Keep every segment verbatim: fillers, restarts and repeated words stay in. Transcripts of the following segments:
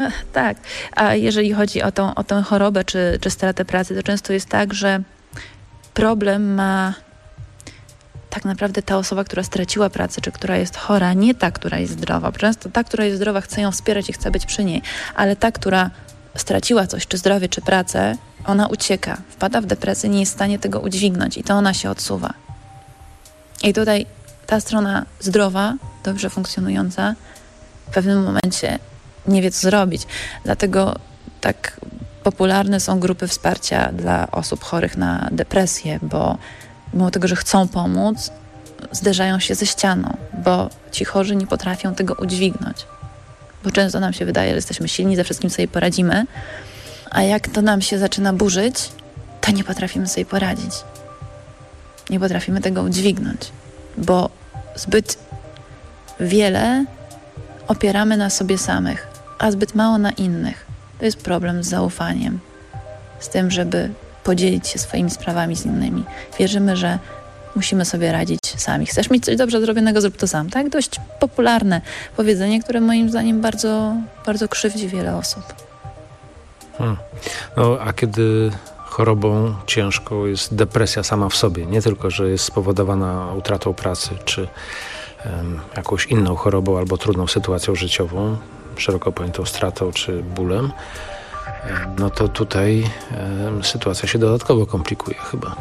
Tak, a jeżeli chodzi o tą, o tę chorobę czy, czy stratę pracy, to często jest tak, że problem ma tak naprawdę ta osoba, która straciła pracę, czy która jest chora, nie ta, która jest zdrowa. Często ta, która jest zdrowa, chce ją wspierać i chce być przy niej, ale ta, która straciła coś, czy zdrowie, czy pracę, ona ucieka, wpada w depresję, nie jest w stanie tego udźwignąć i to ona się odsuwa. I tutaj ta strona zdrowa, dobrze funkcjonująca, w pewnym momencie nie wie, co zrobić. Dlatego tak popularne są grupy wsparcia dla osób chorych na depresję, bo mimo tego, że chcą pomóc, zderzają się ze ścianą, bo ci chorzy nie potrafią tego udźwignąć. Bo często nam się wydaje, że jesteśmy silni, ze wszystkim sobie poradzimy, a jak to nam się zaczyna burzyć, to nie potrafimy sobie poradzić. Nie potrafimy tego udźwignąć, bo zbyt wiele opieramy na sobie samych, a zbyt mało na innych. To jest problem z zaufaniem, z tym, żeby podzielić się swoimi sprawami z innymi. Wierzymy, że musimy sobie radzić sami. Chcesz mieć coś dobrze zrobionego, zrób to sam. Tak? Dość popularne powiedzenie, które moim zdaniem bardzo, bardzo krzywdzi wiele osób. Hmm. No, a kiedy chorobą ciężką jest depresja sama w sobie, nie tylko, że jest spowodowana utratą pracy, czy um, jakąś inną chorobą albo trudną sytuacją życiową, szeroko pojętą stratą czy bólem, no to tutaj um, sytuacja się dodatkowo komplikuje chyba.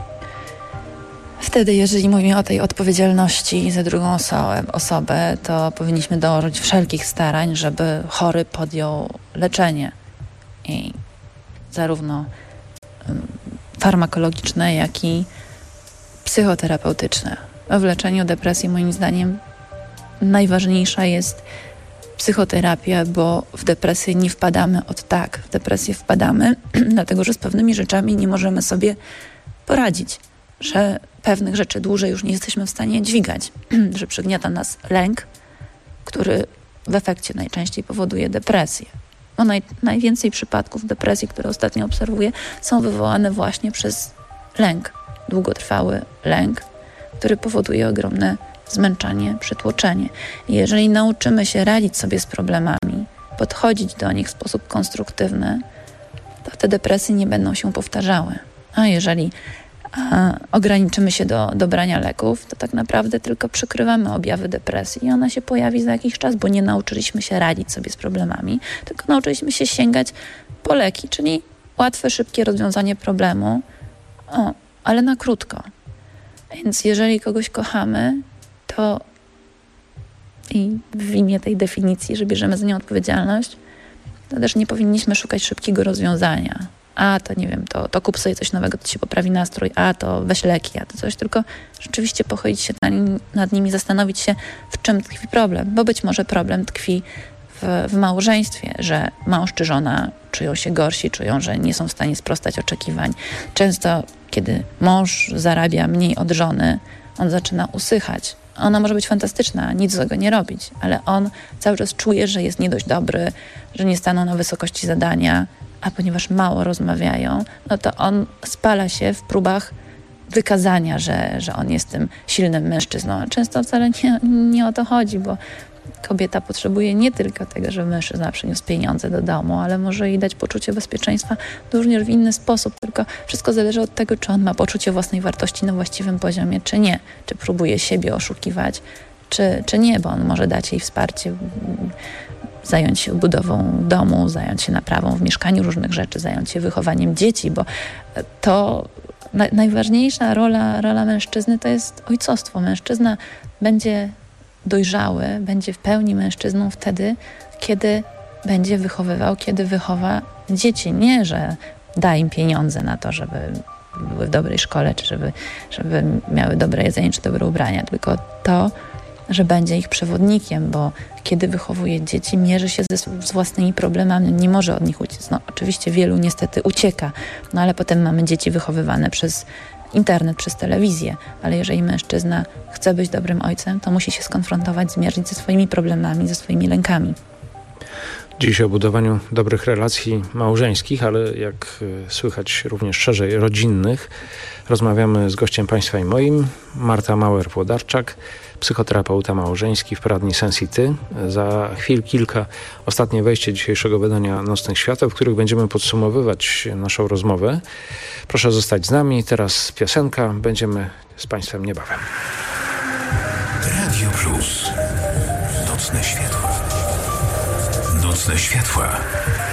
Wtedy, jeżeli mówimy o tej odpowiedzialności za drugą osobę, osobę, to powinniśmy dołożyć wszelkich starań, żeby chory podjął leczenie. I zarówno um, farmakologiczne, jak i psychoterapeutyczne. W leczeniu depresji moim zdaniem najważniejsza jest psychoterapia, bo w depresję nie wpadamy od tak. W depresję wpadamy, dlatego że z pewnymi rzeczami nie możemy sobie poradzić, że pewnych rzeczy dłużej już nie jesteśmy w stanie dźwigać, że przygniata nas lęk, który w efekcie najczęściej powoduje depresję. No naj, najwięcej przypadków depresji, które ostatnio obserwuję, są wywołane właśnie przez lęk, długotrwały lęk, który powoduje ogromne zmęczenie, przytłoczenie. I jeżeli nauczymy się radzić sobie z problemami, podchodzić do nich w sposób konstruktywny, to te depresje nie będą się powtarzały. A jeżeli a, ograniczymy się do, do brania leków, to tak naprawdę tylko przykrywamy objawy depresji i ona się pojawi za jakiś czas, bo nie nauczyliśmy się radzić sobie z problemami, tylko nauczyliśmy się sięgać po leki, czyli łatwe, szybkie rozwiązanie problemu, o, ale na krótko. Więc jeżeli kogoś kochamy, to i w imię tej definicji, że bierzemy za nią odpowiedzialność, to też nie powinniśmy szukać szybkiego rozwiązania. A to nie wiem, to, to kup sobie coś nowego, to ci poprawi nastrój, a to weź leki, a to coś, tylko rzeczywiście pochylić się nad, nim, nad nimi, zastanowić się, w czym tkwi problem, bo być może problem tkwi w, w małżeństwie, że mąż czy żona czują się gorsi, czują, że nie są w stanie sprostać oczekiwań. Często, kiedy mąż zarabia mniej od żony, on zaczyna usychać. Ona może być fantastyczna, nic złego nie robić, ale on cały czas czuje, że jest nie dość dobry, że nie staną na wysokości zadania, a ponieważ mało rozmawiają, no to on spala się w próbach wykazania, że, że on jest tym silnym mężczyzną. Często wcale nie, nie o to chodzi, bo kobieta potrzebuje nie tylko tego, żeby mężczyzna przyniósł pieniądze do domu, ale może jej dać poczucie bezpieczeństwa również w inny sposób. Tylko wszystko zależy od tego, czy on ma poczucie własnej wartości na właściwym poziomie, czy nie. Czy próbuje siebie oszukiwać, czy, czy nie, bo on może dać jej wsparcie, zająć się budową domu, zająć się naprawą w mieszkaniu różnych rzeczy, zająć się wychowaniem dzieci, bo to na, najważniejsza rola, rola mężczyzny to jest ojcostwo. Mężczyzna będzie dojrzały, będzie w pełni mężczyzną wtedy, kiedy będzie wychowywał, kiedy wychowa dzieci. Nie, że da im pieniądze na to, żeby były w dobrej szkole, czy żeby, żeby miały dobre jedzenie, czy dobre ubrania, tylko to, że będzie ich przewodnikiem, bo kiedy wychowuje dzieci, mierzy się ze, z własnymi problemami, nie może od nich uciec. No, oczywiście wielu niestety ucieka, no ale potem mamy dzieci wychowywane przez internet, przez telewizję, ale jeżeli mężczyzna chce być dobrym ojcem, to musi się skonfrontować, zmierzyć ze swoimi problemami, ze swoimi lękami. Dziś o budowaniu dobrych relacji małżeńskich, ale jak słychać również szerzej rodzinnych. Rozmawiamy z gościem Państwa i moim, Marta Mauer-Włodarczak, psychoterapeuta małżeński w poradni Sensity. Za chwil kilka ostatnie wejście dzisiejszego wydania Nocnych Świateł, w których będziemy podsumowywać naszą rozmowę. Proszę zostać z nami. Teraz piosenka. Będziemy z Państwem niebawem. Radio Plus. Nocne światła. Nocne światła.